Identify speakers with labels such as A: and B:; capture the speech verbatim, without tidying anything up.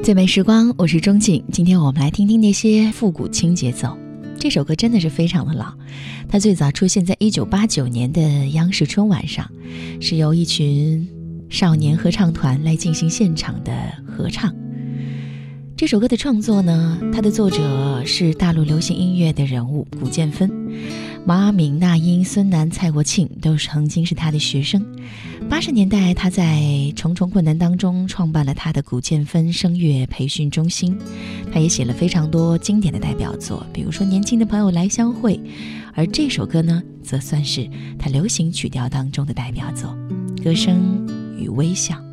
A: 最美时光，我是钟静。今天我们来听听那些复古轻节奏。这首歌真的是非常的老，它最早出现在一九八九年的央视春晚上，是由一群少年合唱团来进行现场的合唱。这首歌的创作呢，它的作者是大陆流行音乐的人物古建芬，毛阿敏、那英、孙楠、蔡国庆都曾经是他的学生。八十年代，他在重重困难当中创办了他的古建芬声乐培训中心，他也写了非常多经典的代表作，比如说《年轻的朋友来相会》，而这首歌呢，则算是他流行曲调当中的代表作，歌声与微笑。